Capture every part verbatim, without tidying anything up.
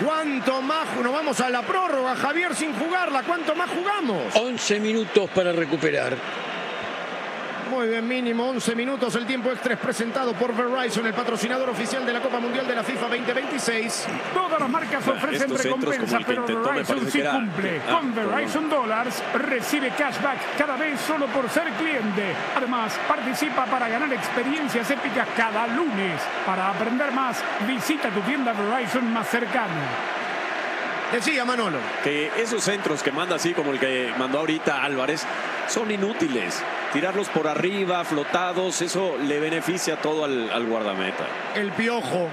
¿Cuánto más? Nos vamos a la prórroga, Javier, sin jugarla. ¿Cuánto más jugamos? once minutos para recuperar. Muy bien, mínimo once minutos. El tiempo extra es presentado por Verizon, el patrocinador oficial de la Copa Mundial de la FIFA veinte veintiséis. Todas las marcas ofrecen Estos recompensas, pero intentó, Verizon sí era... cumple. Ah, Con Verizon Dollars recibe cashback cada vez solo por ser cliente. Además, participa para ganar experiencias épicas cada lunes. Para aprender más, visita tu tienda Verizon más cercana. Decía Manolo que esos centros que manda así como el que mandó ahorita Álvarez son inútiles. Tirarlos por arriba, flotados, eso le beneficia todo al, al guardameta. El Piojo.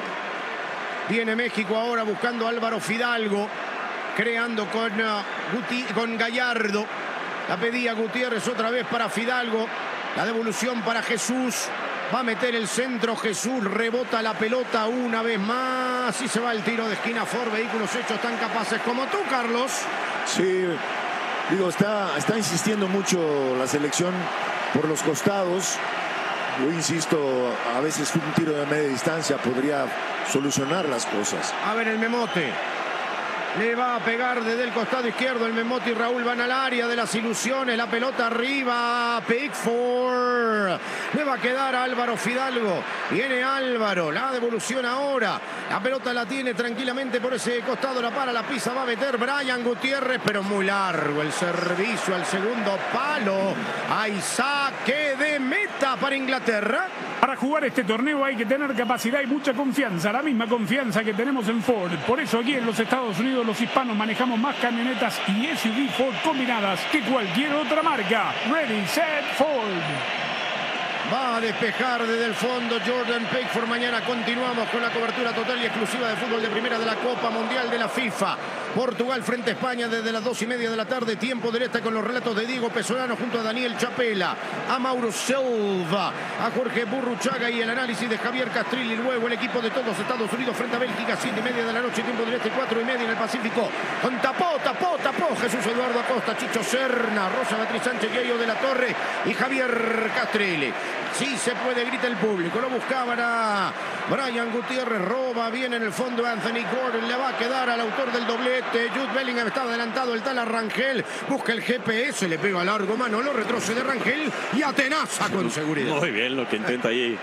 Viene México ahora buscando a Álvaro Fidalgo, creando con, uh, Guti, con Gallardo. La pedía Gutiérrez otra vez para Fidalgo. La devolución para Jesús. Va a meter el centro Jesús, rebota la pelota una vez más y se va el tiro de esquina. Ford, vehículos hechos tan capaces como tú, Carlos. Sí, digo, está, está insistiendo mucho la selección por los costados. Yo insisto, a veces un tiro de media distancia podría solucionar las cosas. A ver el Memote. Le va a pegar desde el costado izquierdo. El Memote y Raúl van al área de las ilusiones. La pelota arriba. Pickford. Le va a quedar a Álvaro Fidalgo. Viene Álvaro. La devolución ahora. La pelota la tiene tranquilamente por ese costado. La para, la pisa. Va a meter Brian Gutiérrez. Pero muy largo el servicio al segundo palo. Hay saque de meta para Inglaterra. Para jugar este torneo hay que tener capacidad y mucha confianza, la misma confianza que tenemos en Ford. Por eso aquí en los Estados Unidos los hispanos manejamos más camionetas y S U V Ford combinadas que cualquier otra marca. Ready, set, Ford. Va a despejar desde el fondo Jordan Pickford. Mañana continuamos con la cobertura total y exclusiva de fútbol de primera de la Copa Mundial de la FIFA. Portugal frente a España desde las dos y media de la tarde. Tiempo del este con los relatos de Diego Pesolano junto a Daniel Chapela, a Mauro Silva, a Jorge Burruchaga y el análisis de Javier Castrilli. Luego el equipo de todos Estados Unidos frente a Bélgica, siete y media de la noche. Tiempo del este, cuatro y media en el Pacífico. Con tapó, tapó, tapó Jesús Eduardo Acosta, Chicho Serna, Rosa Beatriz Sánchez, Yayo de la Torre y Javier Castrilli. Sí se puede, grita el público. Lo buscaban a Brian Gutiérrez. Roba bien en el fondo Anthony Gordon. Le va a quedar al autor del doblete. Jude Bellingham está adelantado. El tal a Rangel. Busca el G P S. Le pega largo. Manolo retrocede Rangel y atenaza con seguridad. Muy bien lo que intenta ahí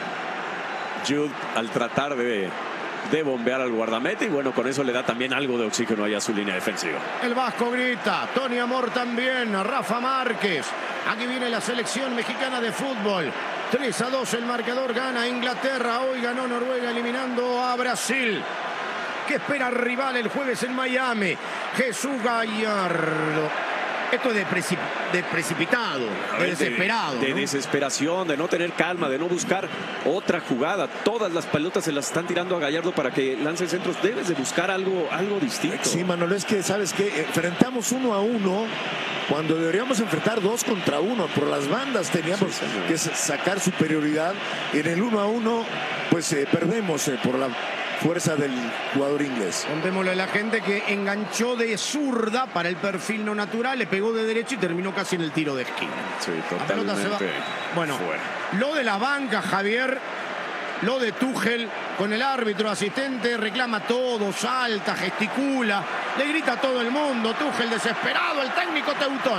Jude al tratar de, de bombear al guardameta. Y bueno, con eso le da también algo de oxígeno ahí a su línea defensiva. El Vasco grita. Tony Amor también. Rafa Márquez. Aquí viene la selección mexicana de fútbol. tres a dos el marcador, gana Inglaterra. Hoy ganó Noruega eliminando a Brasil. ¿Qué espera el rival el jueves en Miami? Jesús Gallardo. Esto es de, precip de precipitado, de, de desesperado. De, de ¿no? desesperación, de no tener calma, de no buscar otra jugada. Todas las pelotas se las están tirando a Gallardo para que lance centros. Debes de buscar algo, algo distinto. Sí, Manolo, es que, ¿sabes qué? Enfrentamos uno a uno cuando deberíamos enfrentar dos contra uno. Por las bandas teníamos sí, que sacar superioridad. En el uno a uno, pues eh, perdemos eh, por la fuerza del jugador inglés. Contémosle a la gente que enganchó de zurda para el perfil no natural, le pegó de derecha y terminó casi en el tiro de esquina. Sí, totalmente. Se va. Bueno, fuera. Lo de la banca, Javier, lo de Tuchel con el árbitro asistente, reclama todo, salta, gesticula, le grita a todo el mundo. Tuchel desesperado, el técnico teutón.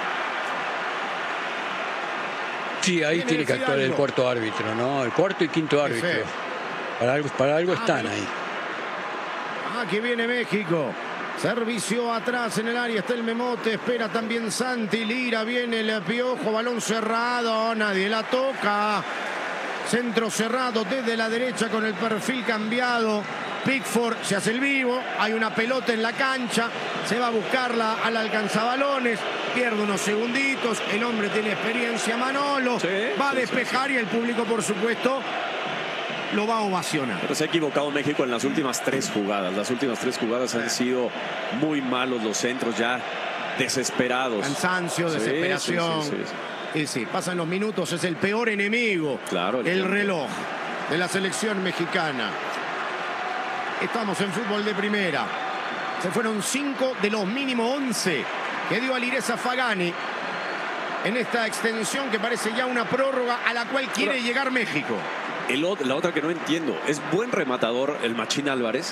Sí, ahí tiene que actuar el cuarto árbitro, ¿no? El cuarto y quinto árbitro. Para algo, para algo están ahí. Aquí viene México. Servicio atrás en el área. Está el Memote. Espera también Santi Lira. Viene el Piojo. Balón cerrado. Nadie la toca. Centro cerrado desde la derecha con el perfil cambiado. Pickford se hace el vivo. Hay una pelota en la cancha. Se va a buscarla al alcanzabalones. Pierde unos segunditos. El hombre tiene experiencia. Manolo. Sí, va a despejar sí, sí, sí. Y el público, por supuesto, lo va a ovacionar. Pero se ha equivocado México en las últimas tres jugadas. Las últimas tres jugadas han sido muy malos los centros, ya desesperados. Cansancio, sí, desesperación. Sí, sí, sí, sí. Y sí, pasan los minutos, es el peor enemigo. Claro, el, el reloj de la selección mexicana. Estamos en fútbol de primera. Se fueron cinco de los mínimo once que dio Alireza Fagani en esta extensión que parece ya una prórroga a la cual quiere Pero... llegar México. El, la otra que no entiendo, es buen rematador el Machín Álvarez.